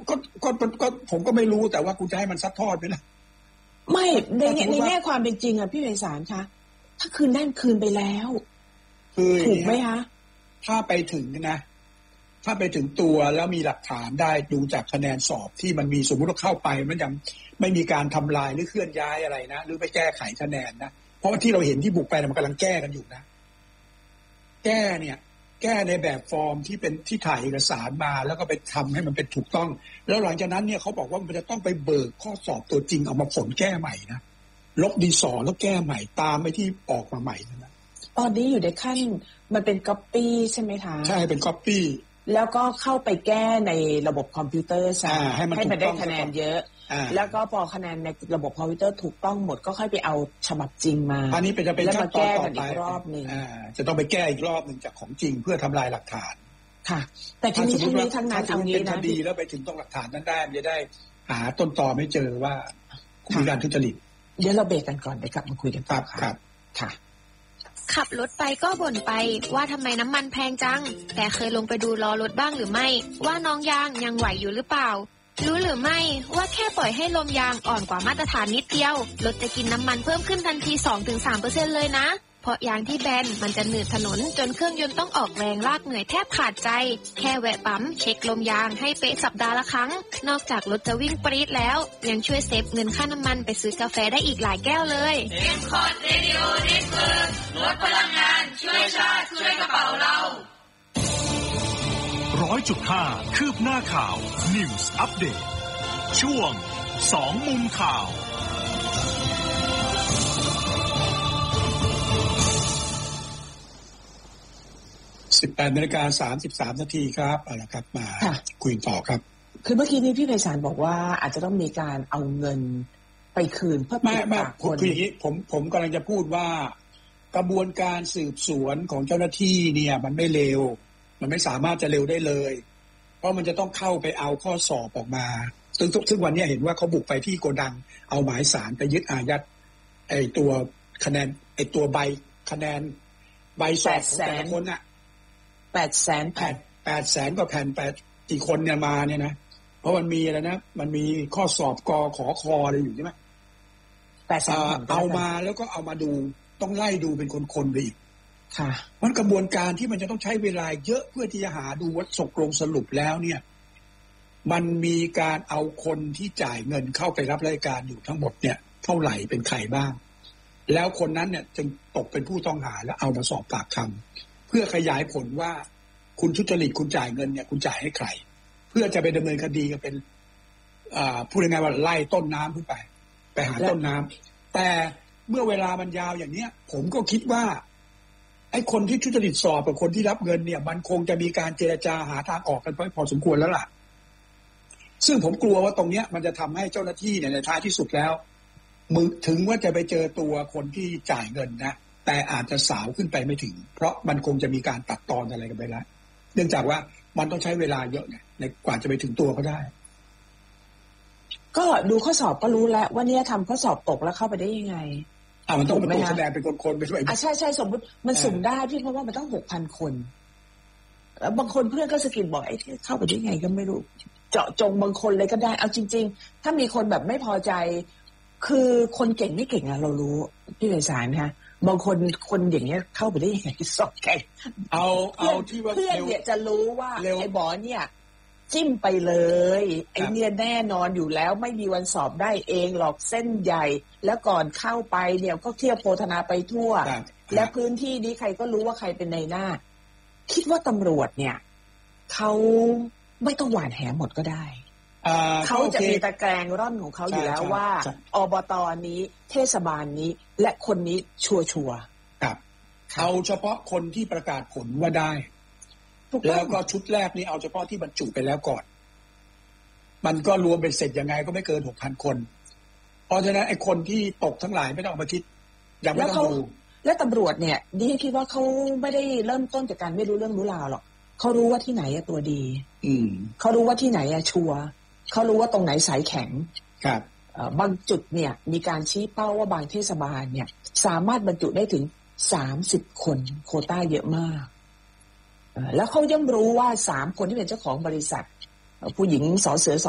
ก็ผมก็ไม่รู้แต่ว่าคุณจะให้มันซัดทอดไปนะไม่ในแง่ความเป็นจริงอ่ะพี่ไพศาลคะถ้าคืนได้คืนไปแล้วถูกไหมคะถ้าไปถึงนะถ้าไปถึงตัวแล้วมีหลักฐานได้ดูจากคะแนนสอบที่มันมีสมมุติว่าเข้าไปมันยังไม่มีการทำลายหรือเคลื่อนย้ายอะไรนะหรือไปแก้ไขคะแนนนะเพราะว่าที่เราเห็นที่บุกไปมันกำลังแก้กันอยู่นะแก้ในแบบฟอร์มที่เป็นที่ถ่ายเอกสารมาแล้วก็ไปทำให้มันเป็นถูกต้องแล้วหลังจากนั้นเนี่ยเขาบอกว่ามันจะต้องไปเบิกข้อสอบตัวจริงเอามาผลแก้ใหม่นะลบดีสอแล้วแก้ใหม่ตามไปที่ออกมาใหม่นะตอนนี้อยู่ในขั้นมันเป็นก๊อปปี้ใช่ไหมคะใช่เป็นก๊อปปี้แล้วก็เข้าไปแก้ในระบบคอมพิวเตอร์ซะให้มันได้คะแนนเยอะแล้วก็พอคะแนนในระบบคอมพิวเตอร์ถูกต้องหมดก็ค่อยไปเอาฉบับจริงมาอันนี้จะเป็นขั้นตอนต่อไปอีกรอบนึงจะต้องไปแก้อีกรอบนึงจากของจริงเพื่อทำลายหลักฐานค่ะแต่ทีนี้ทั้งนั้นเอางี้นะคดีแล้วไปถึงต้องหลักฐานนั้นได้จะได้หาต้นตอไม่เจอว่ามีการทุจริตเดี๋ยวเราเบรกกันก่อนเดี๋ยวกลับมาคุยกันต่อครับค่ะขับรถไปก็บ่นไปว่าทำไมน้ำมันแพงจังแต่เคยลงไปดูล้อรถบ้างหรือไม่ว่าน้องยางยังไหวอยู่หรือเปล่ารู้หรือไม่ว่าแค่ปล่อยให้ลมยางอ่อนกว่ามาตรฐานนิดเดียวรถจะกินน้ำมันเพิ่มขึ้นทันที 2-3% เลยนะเพราะยางที่แบนมันจะหนืดถนนจนเครื่องยนต์ต้องออกแรงลากเหนื่อยแทบขาดใจแค่แวะปั๊มเช็คลมยางให้เป๊ะสัปดาห์ละครั้งนอกจากรถจะวิ่งปรี๊ดแล้วยังช่วยเซฟเงินค่าน้ำมันไปซื้อกาแฟได้อีกหลายแก้วเลย M-Cod Radio Network ลดพลังงานช่วยชาติช่วยกระเป๋าเรา 100.5 คืบหน้าข่าว News Update ช่วง2มุมข่าว 18:33 นาทีครับเอาละครับมาคุยต่อครับคือเมื่อกี้นี้พี่ไพศาลบอกว่าอาจจะต้องมีการเอาเงินไปคืนเพื่อไม่คืออย่างนี้ผมกำลังจะพูดว่ากระบวนการสืบสวนของเจ้าหน้าที่เนี่ยมันไม่เร็วมันไม่สามารถจะเร็วได้เลยเพราะมันจะต้องเข้าไปเอาข้อสอบออกมาซึ่งวันนี้เห็นว่าเขาบุกไปที่โกดังเอาหมายสารไปยึดอายัดไอ้ตัวคะแนนไอ้ตัวใบคะแนนใบสอบของแต่ละคนน่ะ 800,000 800,000กว่าแผ่น8กี่คนเนี่ยมาเนี่ยนะเพราะมันมีอะไรนะมันมีข้อสอบกขอคอะไรอยู่ใช่ไหม800,000เอามาแล้วก็เอามาดูต้องไล่ดูเป็นคนๆไปอีกค่ะมันกระบวนการที่มันจะต้องใช้เวลาเยอะเพื่อที่จะหาดูว่าตกลงสรุปแล้วเนี่ยมันมีการเอาคนที่จ่ายเงินเข้าไปรับรายการอยู่ทั้งหมดเนี่ยเท่าไหร่เป็นใครบ้างแล้วคนนั้นเนี่ยจึงตกเป็นผู้ต้องหาแล้วเอามาสอบปากคำเพื่อขยายผลว่าคุณทุจริตคุณจ่ายเงินเนี่ยคุณจ่ายให้ใครเพื่อจะไปดำเนินคดีกันเป็นพูดง่ายๆว่าไล่ต้นน้ำขึ้นไปหาต้นน้ำแต่เมื่อเวลามันยาวอย่างเนี้ยผมก็คิดว่าไอ้คนที่ทุจริตสอบกับคนที่รับเงินเนี่ยมันคงจะมีการเจรจาหาทางออกกันพอสมควรแล้วล่ะซึ่งผมกลัวว่าตรงเนี้ยมันจะทำให้เจ้าหน้าที่เนี่ยในท้ายที่สุดแล้วถึงว่าจะไปเจอตัวคนที่จ่ายเงินนะแต่อาจจะสาวขึ้นไปไม่ถึงเพราะมันคงจะมีการตัดตอนอะไรกันไปแล้วเนื่องจากว่ามันต้องใช้เวลาเยอะไงในกว่าจะไปถึงตัวเขาได้ก็ดูข้อสอบก็รู้แล้วว่าเนี่ยทำข้อสอบตกแล้วเข้าไปได้ยังไงมันต้องเป็นตัวแสดงเป็นคนๆไปด้วยใช่สมมติมันสุ่มได้พี่เพราะว่ามันต้อง 6,000 คนแล้วบางคนเพื่อนก็สะกิดบอกไอ้ที่เข้าไปได้ไงก็ไม่รู้เจาะจงบางคนเลยก็ได้เอาจริงๆถ้ามีคนแบบไม่พอใจคือคนเก่งไม่เก่งอะเรารู้พี่ไพศาลคะบางคนอย่างเงี้ยเข้าไปได้ยังไงสอบแข่งเอาที่ว่าเพื่อนเนี่ยจะรู้ว่าไอ้บอเนี่ยจิ้มไปเลยไอ้เนี่ยแน่นอนอยู่แล้วไม่มีวันสอบได้เองหรอกเส้นใหญ่แล้วก่อนเข้าไปเนี่ยก็เที่ยวโพธนาไปทั่วและพื้นที่นี้ใครก็รู้ว่าใครเป็นในหน้าคิดว่าตำรวจเนี่ยเขาไม่ต้องหว่านแหหมดก็ได้เขาจะมีตะแกรงร่อนของเขาอยู่แล้วว่าอบต.นี้เทศบาลนี้และคนนี้ชัวร์ครับเอาเฉพาะคนที่ประกาศผลว่าได้แล้วก็ชุดแรกนี้เอาเฉพาะที่บรรจุไปแล้วก่อนมันก็รวมเป็นเสร็จยังไงก็ไม่เกิน 6,000 คนเพราะฉะนั้นไอ้คนที่ตกทั้งหลายไม่ต้องมาคิดยังไม่ต้องดูและตำรวจเนี่ยดิฉันคิดว่าเขาไม่ได้เริ่มต้นจากการไม่รู้เรื่องรู้ราวหรอกเขารู้ว่าที่ไหนตัวดีเขารู้ว่าที่ไหนชัวร์เขารู้ว่าตรงไหนสายแข็งครับบางจุดเนี่ยมีการชี้เป้าว่าบางเทศบาลเนี่ยสามารถบรรจุได้ถึง30 คนโควต้าเยอะมากแล้วเขาย่อมรู้ว่า3 คนที่เป็นเจ้าของบริษัทผู้หญิงสอเสือ